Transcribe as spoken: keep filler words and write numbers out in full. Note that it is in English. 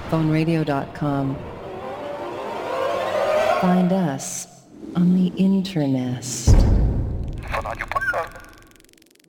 phone radio dot com. Find us on the internet. Van Radio